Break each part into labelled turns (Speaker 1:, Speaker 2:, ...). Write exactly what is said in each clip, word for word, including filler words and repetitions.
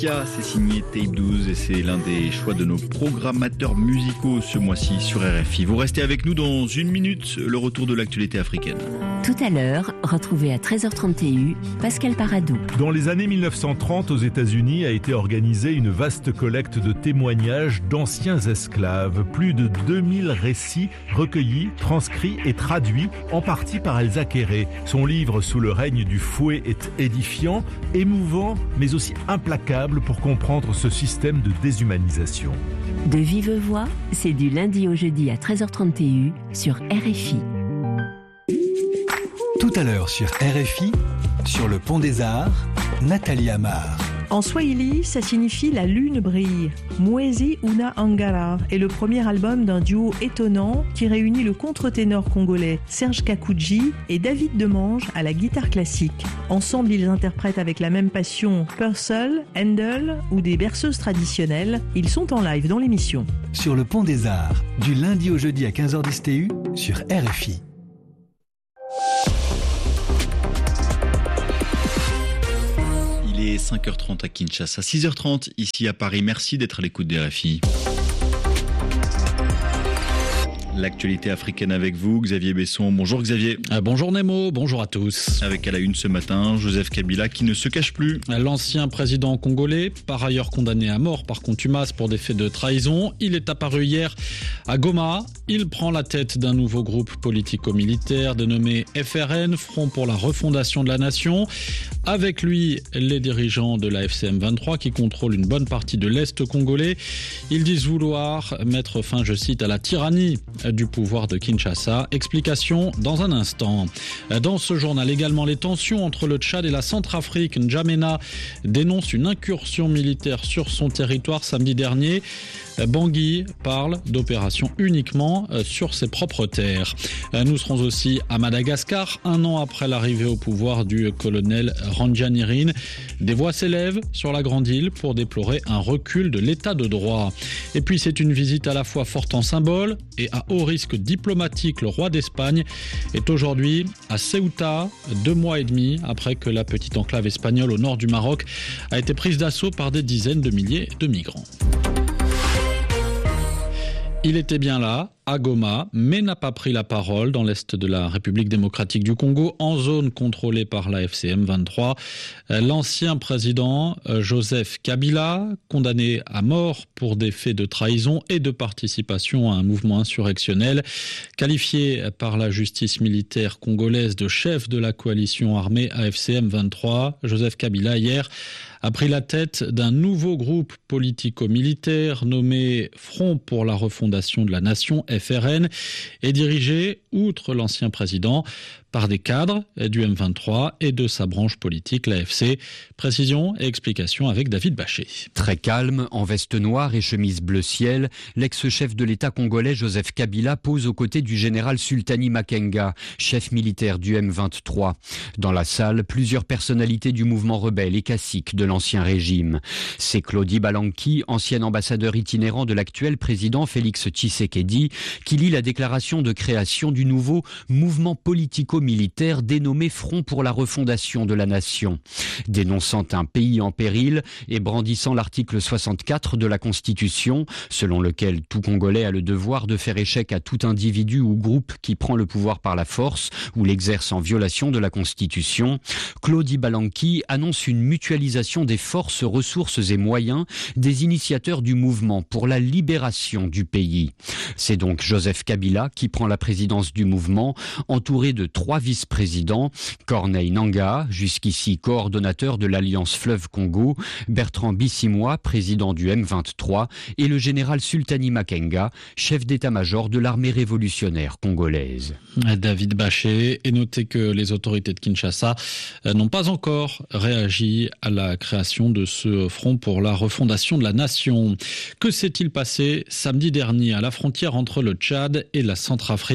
Speaker 1: C'est signé Tape douze et c'est l'un des choix de nos programmateurs musicaux ce mois-ci sur R F I. Vous restez avec nous dans une minute, le retour de l'actualité africaine.
Speaker 2: Tout à l'heure, retrouvez à treize heures trente Pascal Paradou.
Speaker 3: Dans les années mille neuf cent trente, aux États-Unis, a été organisée une vaste collecte de témoignages d'anciens esclaves. Plus de deux mille récits recueillis, transcrits et traduits, en partie par Elsa Kéré. Son livre « Sous le règne du fouet » est édifiant, émouvant, mais aussi implacable pour comprendre ce système de déshumanisation.
Speaker 2: De vive voix, c'est du lundi au jeudi à treize heures trente sur R F I.
Speaker 4: Tout à l'heure sur R F I, sur le Pont des Arts, Nathalie Amar.
Speaker 5: En swahili, ça signifie la lune brille. Mwezi Una Angara est le premier album d'un duo étonnant qui réunit le contre-ténor congolais Serge Kakouji et David Demange à la guitare classique. Ensemble, ils interprètent avec la même passion Purcell, Handel ou des berceuses traditionnelles. Ils sont en live dans l'émission.
Speaker 4: Sur le Pont des Arts, du lundi au jeudi à quinze heures dix T U sur R F I.
Speaker 1: Il est cinq heures trente à Kinshasa, six heures trente ici à Paris. Merci d'être à l'écoute des R F I. L'actualité africaine avec vous, Xavier Besson. Bonjour Xavier.
Speaker 6: Euh, bonjour Nemo, bonjour à tous.
Speaker 1: Avec à la une ce matin, Joseph Kabila qui ne se cache plus.
Speaker 6: L'ancien président congolais, par ailleurs condamné à mort par contumace pour des faits de trahison, il est apparu hier à Goma. Il prend la tête d'un nouveau groupe politico-militaire dénommé F R N, Front pour la refondation de la nation. Avec lui, les dirigeants de la F C M vingt-trois qui contrôlent une bonne partie de l'Est congolais. Ils disent vouloir mettre fin, je cite, à la tyrannie du pouvoir de Kinshasa. Explication dans un instant. Dans ce journal également, les tensions entre le Tchad et la Centrafrique. N'Djamena dénonce une incursion militaire sur son territoire samedi dernier. Bangui parle d'opérations uniquement sur ses propres terres. Nous serons aussi à Madagascar, un an après l'arrivée au pouvoir du colonel Randjanirine. Des voix s'élèvent sur la Grande Île pour déplorer un recul de l'état de droit. Et puis c'est une visite à la fois forte en symbole et à haut risque diplomatique. Le roi d'Espagne est aujourd'hui à Ceuta, deux mois et demi après que la petite enclave espagnole au nord du Maroc a été prise d'assaut par des dizaines de milliers de migrants. Il était bien là, à Goma, mais n'a pas pris la parole dans l'est de la République démocratique du Congo, en zone contrôlée par la F C M vingt-trois. L'ancien président Joseph Kabila, condamné à mort pour des faits de trahison et de participation à un mouvement insurrectionnel, qualifié par la justice militaire congolaise de chef de la coalition armée A F C M vingt-trois, Joseph Kabila hier a pris la tête d'un nouveau groupe politico-militaire nommé Front pour la refondation de la nation, F R N, et dirigé, outre l'ancien président, par des cadres du M vingt-trois et de sa branche politique, l'A F C. Précision et explication avec David Bachet.
Speaker 7: Très calme, en veste noire et chemise bleu ciel, l'ex-chef de l'État congolais Joseph Kabila pose aux côtés du général Sultani Makenga, chef militaire du M vingt-trois. Dans la salle, plusieurs personnalités du mouvement rebelle et cacique de l'ancien régime. C'est Claudie Balanki, ancien ambassadeur itinérant de l'actuel président Félix Tshisekedi, qui lit la déclaration de création du nouveau mouvement politico-militaire dénommé Front pour la refondation de la nation. Dénonçant un pays en péril et brandissant l'article soixante-quatre de la Constitution, selon lequel tout Congolais a le devoir de faire échec à tout individu ou groupe qui prend le pouvoir par la force ou l'exerce en violation de la Constitution, Claudie Balanki annonce une mutualisation des forces, ressources et moyens des initiateurs du mouvement pour la libération du pays. C'est donc Joseph Kabila qui prend la présidence du mouvement, entouré de trois vice-présidents, Corneille Nangaa, jusqu'ici coordonnateur de l'Alliance Fleuve Congo, Bertrand Bisimwa, président du M vingt-trois, et le général Sultani Makenga, chef d'état-major de l'armée révolutionnaire congolaise.
Speaker 6: David Bachet, et notez que les autorités de Kinshasa n'ont pas encore réagi à la création de ce front pour la refondation de la nation. Que s'est-il passé samedi dernier à la frontière entre le Tchad et la Centrafrique ?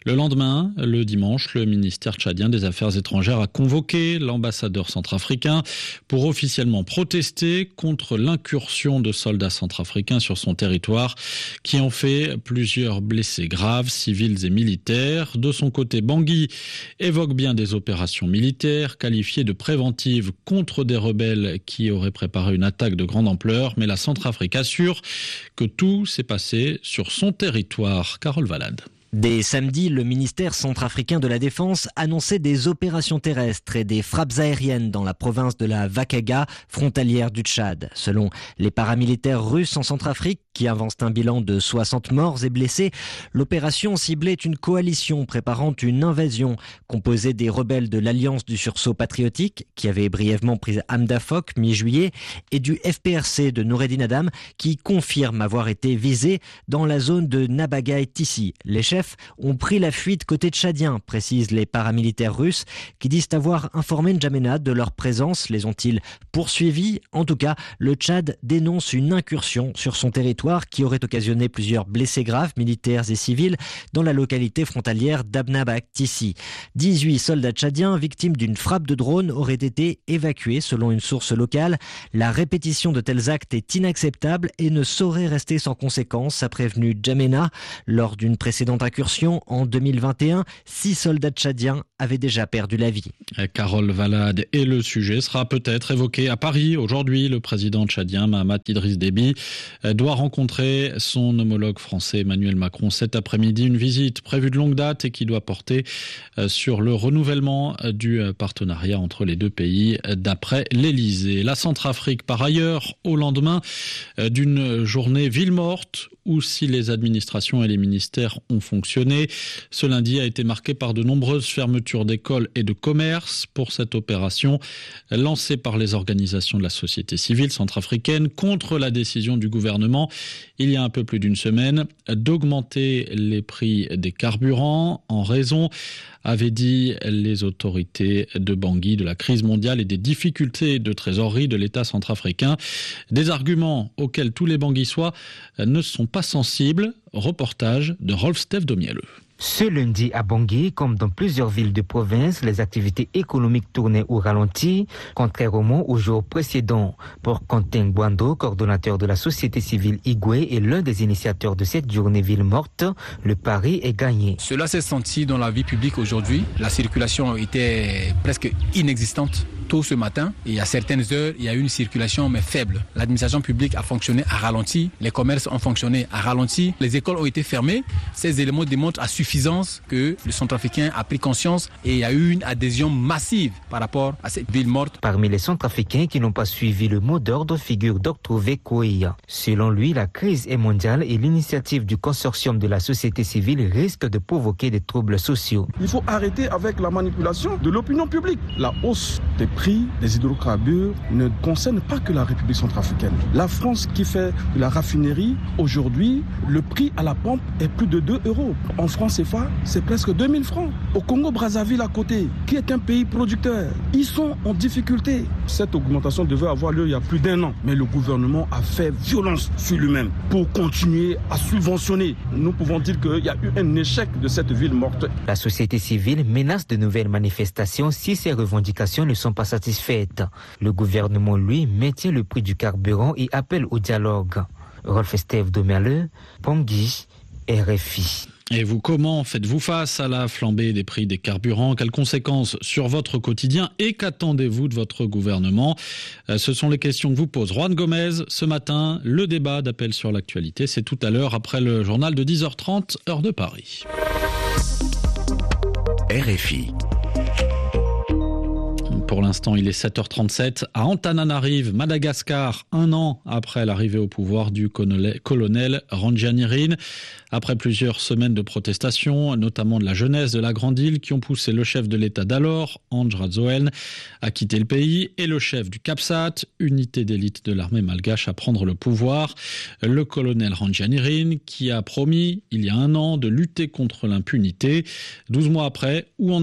Speaker 6: Le lendemain, le dimanche, le ministère tchadien des Affaires étrangères a convoqué l'ambassadeur centrafricain pour officiellement protester contre l'incursion de soldats centrafricains sur son territoire qui ont fait plusieurs blessés graves, civils et militaires. De son côté, Bangui évoque bien des opérations militaires qualifiées de préventives contre des rebelles qui auraient préparé une attaque de grande ampleur, mais la Centrafrique assure que tout s'est passé sur son territoire. Carole Valade.
Speaker 8: Dès samedi, le ministère centrafricain de la Défense annonçait des opérations terrestres et des frappes aériennes dans la province de la Vakaga, frontalière du Tchad. Selon les paramilitaires russes en Centrafrique, qui avancent un bilan de soixante morts et blessés, l'opération ciblait une coalition préparant une invasion composée des rebelles de l'Alliance du sursaut patriotique, qui avait brièvement pris Amdafok mi-juillet, et du F P R C de Noureddin Adam, qui confirme avoir été visé dans la zone de Nabaga et Tissi. Les chefs ont pris la fuite côté tchadien, précisent les paramilitaires russes, qui disent avoir informé N'Djamena de leur présence. Les ont-ils poursuivis? En tout cas, le Tchad dénonce une incursion sur son territoire qui aurait occasionné plusieurs blessés graves, militaires et civils, dans la localité frontalière d'Abnabak-Tissi. dix-huit soldats tchadiens victimes d'une frappe de drone auraient été évacués, selon une source locale. La répétition de tels actes est inacceptable et ne saurait rester sans conséquence, a prévenu N'Djamena. Lors d'une précédente incursion en deux mille vingt et un, six soldats tchadiens avaient déjà perdu la vie.
Speaker 6: Carole Valade, et le sujet sera peut-être évoqué à Paris. Aujourd'hui, le président tchadien Mahamat Idriss Déby doit rencontrer son homologue français Emmanuel Macron cet après-midi. Une visite prévue de longue date et qui doit porter sur le renouvellement du partenariat entre les deux pays d'après l'Elysée. La Centrafrique, par ailleurs, au lendemain d'une journée ville morte où si les administrations et les ministères ont fonctionné, ce lundi a été marqué par de nombreuses fermetures d'écoles et de commerces. Pour cette opération lancée par les organisations de la société civile centrafricaine contre la décision du gouvernement il y a un peu plus d'une semaine d'augmenter les prix des carburants en raison, avaient dit les autorités de Bangui, de la crise mondiale et des difficultés de trésorerie de l'État centrafricain. Des arguments auxquels tous les Banguissois ne sont pas sensibles. Reportage de Rolf-Steph Domielleux.
Speaker 9: Ce lundi à Bangui, comme dans plusieurs villes de province, les activités économiques tournaient au ralenti, contrairement aux jours précédents. Pour Quentin Gwando, coordonnateur de la société civile Igwe et l'un des initiateurs de cette journée ville morte, le pari est gagné.
Speaker 10: Cela s'est senti dans la vie publique aujourd'hui. La circulation était presque inexistante tôt ce matin et à certaines heures, il y a eu une circulation mais faible. L'administration publique a fonctionné à ralenti, les commerces ont fonctionné à ralenti, les écoles ont été fermées. Ces éléments démontrent à suffisance que le Centrafricain a pris conscience et il y a eu une adhésion massive par rapport à cette ville morte.
Speaker 9: Parmi les Centrafricains qui n'ont pas suivi le mot d'ordre figure Docteur Vekoia. Selon lui, la crise est mondiale et l'initiative du consortium de la société civile risque de provoquer des troubles sociaux.
Speaker 11: Il faut arrêter avec la manipulation de l'opinion publique. La hausse des prix des hydrocarbures ne concerne pas que la République centrafricaine. La France qui fait de la raffinerie, aujourd'hui, le prix à la pompe est plus de deux euros. En France C F A, c'est presque deux mille francs. Au Congo-Brazzaville à côté, qui est un pays producteur, ils sont en difficulté. Cette augmentation devait avoir lieu il y a plus d'un an, mais le gouvernement a fait violence sur lui-même pour continuer à subventionner. Nous pouvons dire qu'il y a eu un échec de cette ville morte.
Speaker 9: La société civile menace de nouvelles manifestations si ces revendications ne sont pas satisfaites. Le gouvernement, lui, maintient le prix du carburant et appelle au dialogue. Rolf-Steph Domielleux, Bangui, R F I.
Speaker 6: Et vous, comment faites-vous face à la flambée des prix des carburants? Quelles conséquences sur votre quotidien et qu'attendez-vous de votre gouvernement? Ce sont les questions que vous pose Juan Gomez ce matin. Le débat d'appel sur l'actualité, c'est tout à l'heure après le journal de dix heures trente, heure de Paris.
Speaker 12: R F I.
Speaker 6: Pour l'instant, il est sept heures trente-sept. À Antananarive, Madagascar, un an après l'arrivée au pouvoir du colonel Randrianirina. Après plusieurs semaines de protestations, notamment de la jeunesse de la Grande Île, qui ont poussé le chef de l'État d'alors, Andry Rajoelina, à quitter le pays, et le chef du CAPSAT, unité d'élite de l'armée malgache, à prendre le pouvoir. Le colonel Randrianirina, qui a promis, il y a un an, de lutter contre l'impunité. douze mois après, où en est-on ?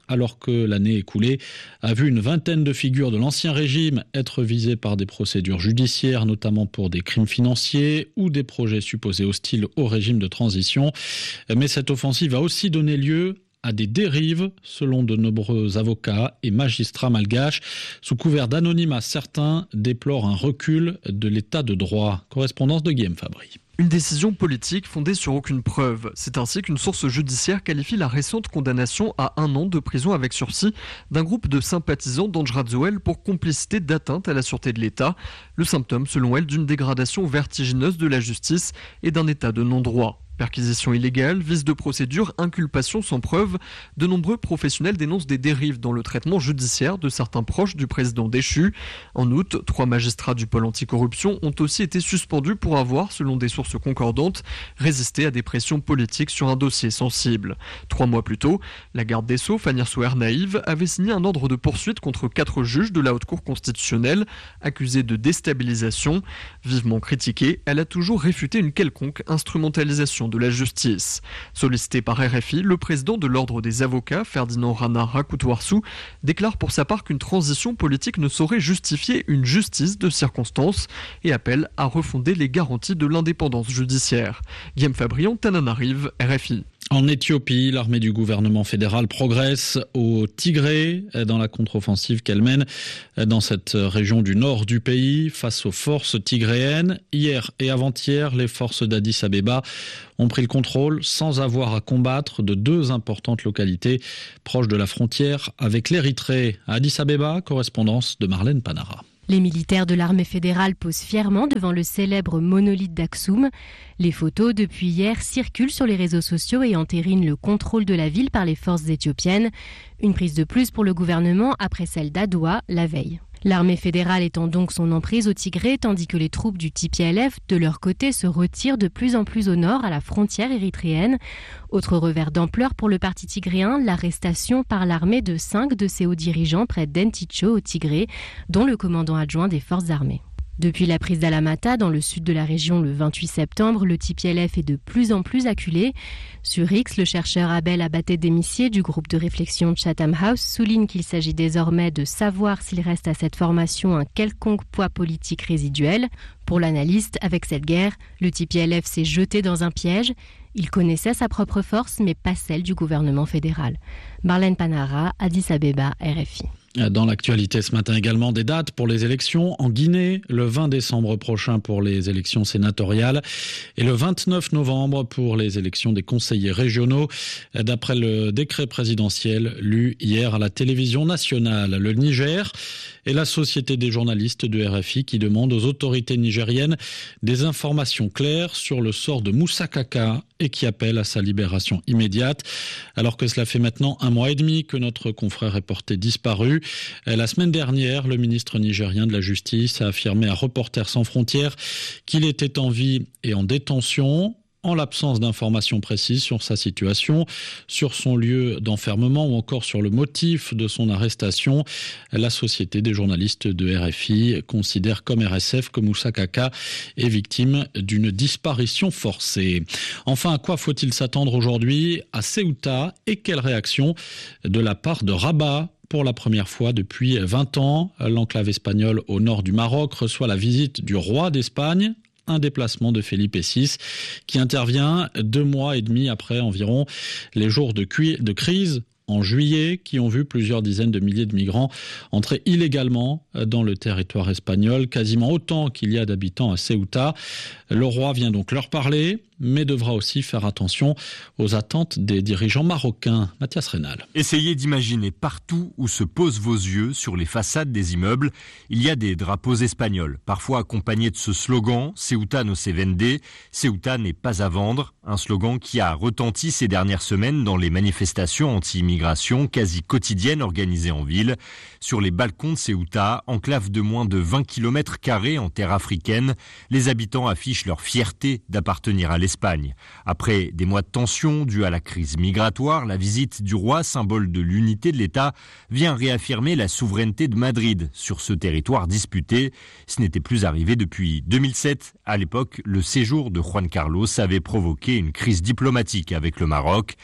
Speaker 6: alors que l'année écoulée a vu une vingtaine de figures de l'ancien régime être visées par des procédures judiciaires, notamment pour des crimes financiers ou des projets supposés hostiles au régime de transition. Mais cette offensive a aussi donné lieu à des dérives, selon de nombreux avocats et magistrats malgaches. Sous couvert d'anonymat, certains déplorent un recul de l'état de droit. Correspondance de Guillaume Fabry.
Speaker 12: Une décision politique fondée sur aucune preuve. C'est ainsi qu'une source judiciaire qualifie la récente condamnation à un an de prison avec sursis d'un groupe de sympathisants d'Andjradzoel pour complicité d'atteinte à la sûreté de l'État. Le symptôme, selon elle, d'une dégradation vertigineuse de la justice et d'un état de non-droit. Perquisition illégale, vice de procédure, inculpation sans preuve, de nombreux professionnels dénoncent des dérives dans le traitement judiciaire de certains proches du président déchu. En août, trois magistrats du pôle anticorruption ont aussi été suspendus pour avoir, selon des sources concordantes, résisté à des pressions politiques sur un dossier sensible. Trois mois plus tôt, la garde des Sceaux, Fanny Souer Naïve, avait signé un ordre de poursuite contre quatre juges de la Haute Cour constitutionnelle accusés de déstabilisation. Vivement critiquée, elle a toujours réfuté une quelconque instrumentalisation de la justice. Sollicité par R F I, le président de l'ordre des avocats, Ferdinand Rana Rakutwarsou, déclare pour sa part qu'une transition politique ne saurait justifier une justice de circonstance et appelle à refonder les garanties de l'indépendance judiciaire. Guillaume Fabrion, Tananarive, R F I.
Speaker 6: En Éthiopie, l'armée du gouvernement fédéral progresse au Tigré dans la contre-offensive qu'elle mène dans cette région du nord du pays face aux forces tigréennes. Hier et avant-hier, les forces d'Addis Abeba ont pris le contrôle sans avoir à combattre de deux importantes localités proches de la frontière avec l'Érythrée. À Addis Abeba, correspondance de Marlène Panara.
Speaker 13: Les militaires de l'armée fédérale posent fièrement devant le célèbre monolithe d'Aksum. Les photos, depuis hier, circulent sur les réseaux sociaux et entérinent le contrôle de la ville par les forces éthiopiennes. Une prise de plus pour le gouvernement après celle d'Adoua la veille. L'armée fédérale étend donc son emprise au Tigré, tandis que les troupes du T P L F, de leur côté, se retirent de plus en plus au nord, à la frontière érythréenne. Autre revers d'ampleur pour le parti tigréen, l'arrestation par l'armée de cinq de ses hauts dirigeants près d'Enticho au Tigré, dont le commandant adjoint des forces armées. Depuis la prise d'Alamata, dans le sud de la région le vingt-huit septembre, le T P L F est de plus en plus acculé. Sur X, le chercheur Abel Abaté-Demissier du groupe de réflexion Chatham House souligne qu'il s'agit désormais de savoir s'il reste à cette formation un quelconque poids politique résiduel. Pour l'analyste, avec cette guerre, le T P L F s'est jeté dans un piège. Il connaissait sa propre force, mais pas celle du gouvernement fédéral. Marlène Panara, Addis Abeba, R F I.
Speaker 6: Dans l'actualité ce matin également, des dates pour les élections en Guinée, le vingt décembre prochain pour les élections sénatoriales et le vingt-neuf novembre pour les élections des conseillers régionaux, d'après le décret présidentiel lu hier à la télévision nationale. Le Niger et la Société des journalistes de R F I qui demandent aux autorités nigériennes des informations claires sur le sort de Moussa Kaka et qui appellent à sa libération immédiate. Alors que cela fait maintenant un mois et demi que notre confrère est porté disparu. La semaine dernière, le ministre nigérien de la Justice a affirmé à Reporters sans frontières qu'il était en vie et en détention. En l'absence d'informations précises sur sa situation, sur son lieu d'enfermement ou encore sur le motif de son arrestation, la Société des journalistes de R F I considère comme R S F que Moussa Kaka est victime d'une disparition forcée. Enfin, à quoi faut-il s'attendre aujourd'hui à Ceuta et quelle réaction de la part de Rabat ? Pour la première fois depuis vingt ans, l'enclave espagnole au nord du Maroc reçoit la visite du roi d'Espagne. Un déplacement de Felipe six qui intervient deux mois et demi après environ les jours de, cui- de crise en juillet qui ont vu plusieurs dizaines de milliers de migrants entrer illégalement dans le territoire espagnol, quasiment autant qu'il y a d'habitants à Ceuta. Le roi vient donc leur parler, mais devra aussi faire attention aux attentes des dirigeants marocains. Mathias Rénal.
Speaker 14: Essayez d'imaginer partout où se posent vos yeux, sur les façades des immeubles, il y a des drapeaux espagnols, parfois accompagnés de ce slogan « Ceuta no se vende », « Ceuta n'est pas à vendre », un slogan qui a retenti ces dernières semaines dans les manifestations anti-immigration quasi quotidiennes organisées en ville. Sur les balcons de Ceuta, enclave de moins de vingt kilomètres carrés en terre africaine, les habitants affichent leur fierté d'appartenir à l'Espagne. Après des mois de tension dus à la crise migratoire, la visite du roi, symbole de l'unité de l'État, vient réaffirmer la souveraineté de Madrid sur ce territoire disputé. Ce n'était plus arrivé depuis deux mille sept. À l'époque, le séjour de Juan Carlos avait provoqué une crise diplomatique avec le Maroc.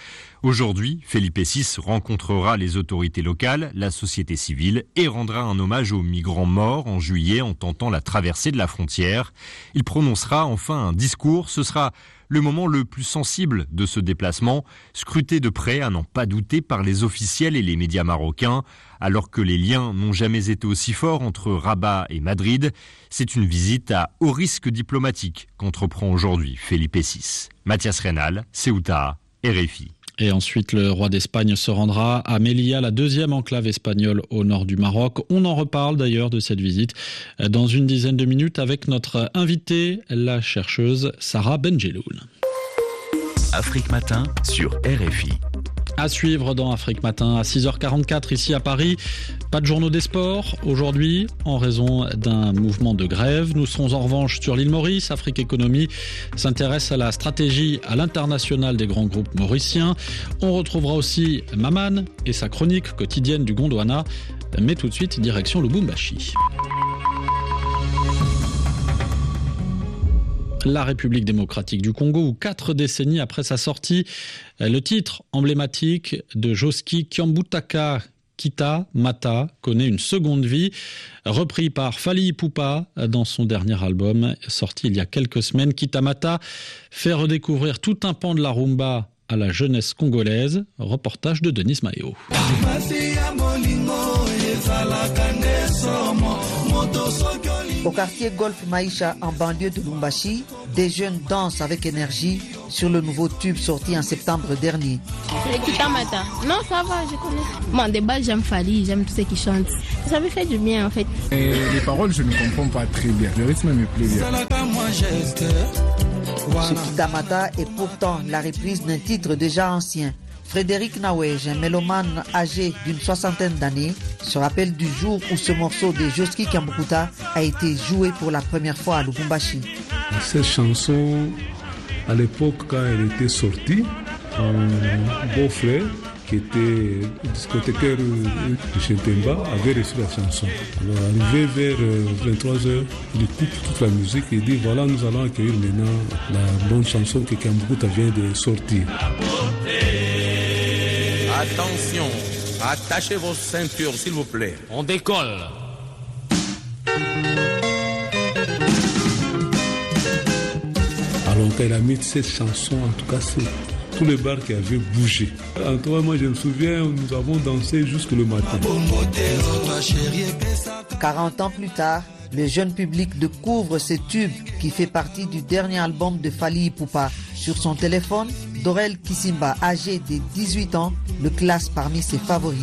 Speaker 14: Aujourd'hui, Felipe six rencontrera les autorités locales, la société civile et rendra un hommage aux migrants morts en juillet en tentant la traversée de la frontière. Il prononcera enfin un discours. Ce sera le moment le plus sensible de ce déplacement, scruté de près à n'en pas douter par les officiels et les médias marocains. Alors que les liens n'ont jamais été aussi forts entre Rabat et Madrid, c'est une visite à haut risque diplomatique qu'entreprend aujourd'hui Felipe six. Mathias Reynal, Ceuta, R F I.
Speaker 6: Et ensuite, le roi d'Espagne se rendra à Melilla, la deuxième enclave espagnole au nord du Maroc. On en reparle d'ailleurs de cette visite dans une dizaine de minutes avec notre invitée, la chercheuse Sarah Benjeloul.
Speaker 15: Afrique Matin sur R F I.
Speaker 6: À suivre dans Afrique Matin à six heures quarante-quatre ici à Paris. Pas de journaux des sports aujourd'hui en raison d'un mouvement de grève. Nous serons en revanche sur l'île Maurice. Afrique Économie s'intéresse à la stratégie à l'international des grands groupes mauriciens. On retrouvera aussi Maman et sa chronique quotidienne du Gondwana. Mais tout de suite, direction Lubumbashi. La République démocratique du Congo, où quatre décennies après sa sortie, le titre emblématique de Josky Kiambutaka Kitamata connaît une seconde vie, repris par Fally Ipupa dans son dernier album sorti il y a quelques semaines. Kitamata fait redécouvrir tout un pan de la rumba à la jeunesse congolaise. Reportage de Denis Mayo.
Speaker 16: Au quartier Golf Maïcha en banlieue de Lubumbashi, des jeunes dansent avec énergie sur le nouveau tube sorti en septembre dernier.
Speaker 17: Le Kitamata. Non, ça va, je connais. Bon, de base, j'aime Fally, j'aime tous ceux qui chantent. Ça me fait du bien en fait.
Speaker 18: Et les paroles, je ne comprends pas très bien. Le rythme me plaît bien.
Speaker 16: Ce Kitamata est pourtant la reprise d'un titre déjà ancien. Frédéric Nawej, un mélomane âgé d'une soixantaine d'années, se rappelle du jour où ce morceau de Josky Kiambutaka a été joué pour la première fois à Lubumbashi.
Speaker 19: Cette chanson, à l'époque quand elle était sortie, mon beau-frère, qui était discothécaire de Chentemba, avait reçu la chanson. Alors arrivé vers vingt-trois heures, il coupe toute la musique et dit voilà, nous allons accueillir maintenant la bonne chanson que Kiambutaka vient de sortir.
Speaker 20: Attention, attachez vos ceintures s'il vous plaît. On décolle.
Speaker 19: Alors quand il a mis cette chanson, en tout cas c'est tous les bars qui avaient bougé. En tout cas, moi je me souviens, nous avons dansé jusque le matin.
Speaker 16: quarante ans plus tard, le jeune public découvre ce tube qui fait partie du dernier album de Fally Ipupa. Sur son téléphone, Dorel Kisimba, âgé de dix-huit ans, le classe parmi ses favoris.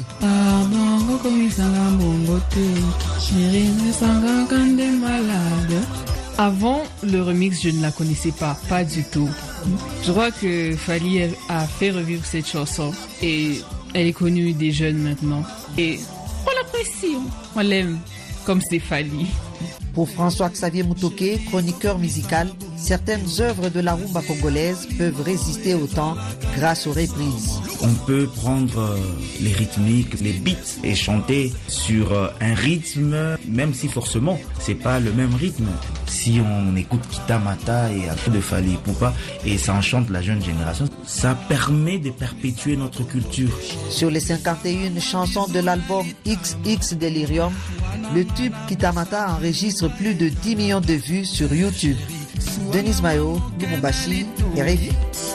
Speaker 21: Avant le remix, je ne la connaissais pas, pas du tout. Je crois que Fally a fait revivre cette chanson et elle est connue des jeunes maintenant. Et on l'apprécie, on l'aime comme c'est Fally.
Speaker 16: Pour François-Xavier Mutoke, chroniqueur musical, certaines œuvres de la rumba congolaise peuvent résister au temps grâce aux reprises.
Speaker 22: On peut prendre les rythmiques, les beats et chanter sur un rythme, même si forcément c'est pas le même rythme. Si on écoute Kitamata et après de Fally Ipupa et ça enchante la jeune génération, ça permet de perpétuer notre culture.
Speaker 16: Sur les cinquante et une chansons de l'album X X Delirium, le tube Kitamata enregistre plus de dix millions de vues sur YouTube. Denis Mayo, Lubumbashi, R F I.